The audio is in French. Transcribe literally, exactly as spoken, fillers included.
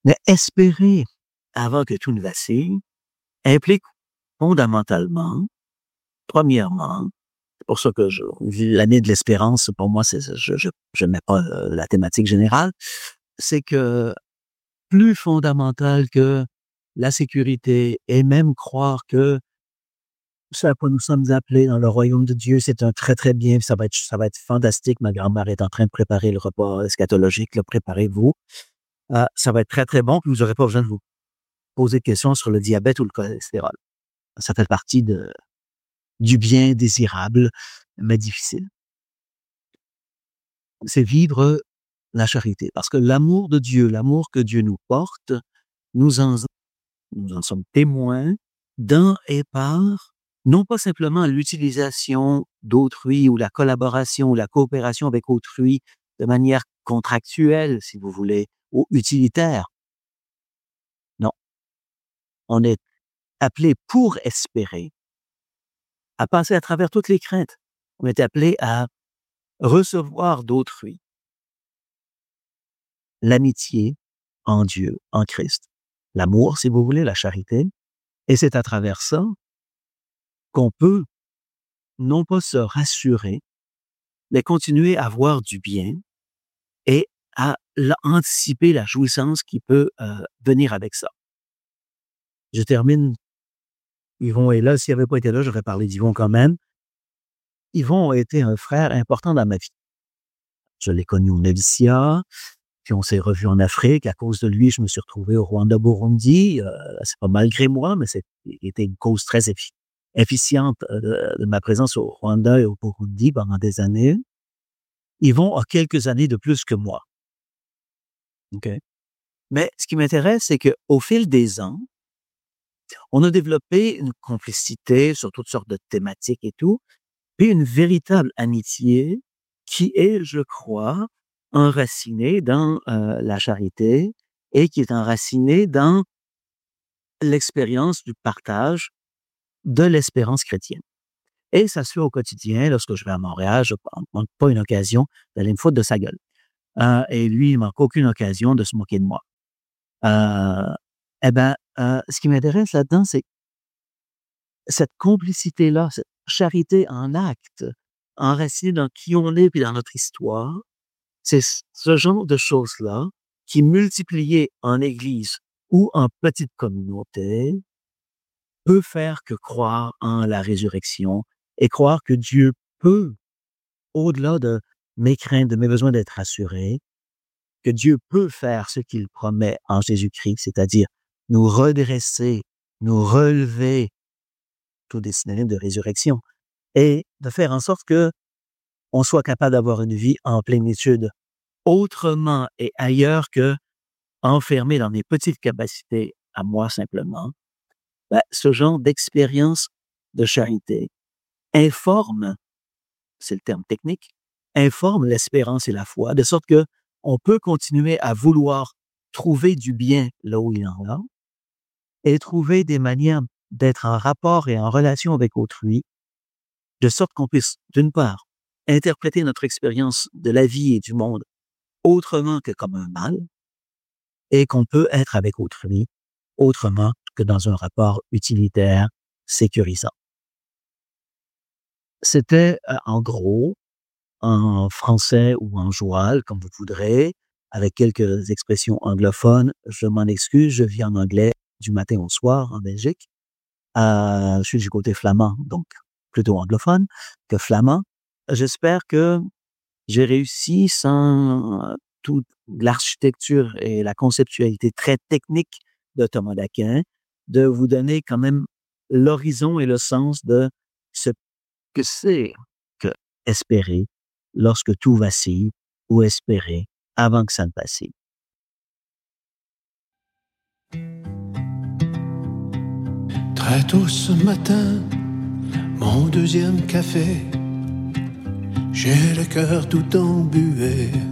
Mais espérer avant que tout ne vacille implique fondamentalement, premièrement, c'est pour ça que je, l'année de l'espérance, pour moi, c'est, je je je mets pas euh, la thématique générale, c'est que plus fondamental que la sécurité et même croire que ce à quoi nous sommes appelés dans le royaume de Dieu, c'est un très, très bien, ça va être, ça va être fantastique. Ma grand-mère est en train de préparer le repas eschatologique, là, préparez-vous. Euh, ça va être très, très bon, puis vous n'aurez pas besoin de vous poser de questions sur le diabète ou le cholestérol. Ça fait partie de, du bien désirable, mais difficile. C'est vivre la charité. Parce que l'amour de Dieu, l'amour que Dieu nous porte, nous en, nous en sommes témoins dans et par, non pas simplement l'utilisation d'autrui ou la collaboration ou la coopération avec autrui de manière contractuelle, si vous voulez, ou utilitaire. Non. On est appelé pour espérer, à passer à travers toutes les craintes. On est appelé à recevoir d'autrui l'amitié en Dieu, en Christ. L'amour, si vous voulez, la charité. Et c'est à travers ça qu'on peut non pas se rassurer, mais continuer à voir du bien et à anticiper la jouissance qui peut euh, venir avec ça. Je termine. Yvon est là. S'il n'avait pas été là, j'aurais parlé d'Yvon quand même. Yvon a été un frère important dans ma vie. Je l'ai connu au noviciat, puis on s'est revus en Afrique. À cause de lui, je me suis retrouvé au Rwanda-Burundi. Euh, c'est pas malgré moi, mais c'était une cause très effi- efficiente euh, de ma présence au Rwanda et au Burundi pendant des années. Yvon a quelques années de plus que moi. OK? Mais ce qui m'intéresse, c'est qu'au fil des ans, on a développé une complicité sur toutes sortes de thématiques et tout, puis une véritable amitié qui est, je crois, enracinée dans euh, la charité et qui est enracinée dans l'expérience du partage de l'espérance chrétienne. Et ça se fait au quotidien. Lorsque je vais à Montréal, je ne manque pas une occasion d'aller me foutre de sa gueule. Euh, et lui, il ne manque aucune occasion de se moquer de moi. Euh, eh bien, euh, ce qui m'intéresse là-dedans, c'est cette complicité-là, cette charité en acte, enracinée dans qui on est puis dans notre histoire. C'est ce genre de choses-là qui, multipliées en Église ou en petite communauté, peut faire que croire en la résurrection et croire que Dieu peut, au-delà de mes craintes, de mes besoins d'être rassuré, que Dieu peut faire ce qu'il promet en Jésus-Christ, c'est-à-dire nous redresser, nous relever, tout des synonymes de résurrection, et de faire en sorte que on soit capable d'avoir une vie en plénitude autrement et ailleurs que enfermé dans mes petites capacités à moi simplement. Ben, ce genre d'expérience de charité informe, c'est le terme technique, informe l'espérance et la foi, de sorte que on peut continuer à vouloir trouver du bien là où il en a et trouver des manières d'être en rapport et en relation avec autrui, de sorte qu'on puisse, d'une part, interpréter notre expérience de la vie et du monde autrement que comme un mal, et qu'on peut être avec autrui autrement que dans un rapport utilitaire sécurisant. C'était, euh, en gros, en français ou en joual, comme vous voudrez, avec quelques expressions anglophones. Je m'en excuse, je vis en anglais du matin au soir en Belgique. Euh, je suis du côté flamand, donc plutôt anglophone que flamand. J'espère que j'ai réussi sans euh, toute l'architecture et la conceptualité très technique de Thomas d'Aquin, de vous donner quand même l'horizon et le sens de ce que c'est que espérer lorsque tout vacille ou espérer avant que ça ne vacille. Très tôt ce matin, mon deuxième café, j'ai le cœur tout embué.